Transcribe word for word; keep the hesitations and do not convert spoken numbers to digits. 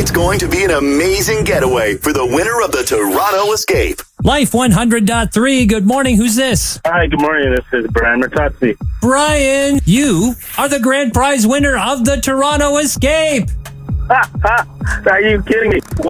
It's going to be an amazing getaway for the winner of the Toronto Escape. Life one hundred point three. Good morning. Who's this? Hi, good morning. This is Brian Mertazzi. Brian, you are the grand prize winner of the Toronto Escape. Are you kidding me?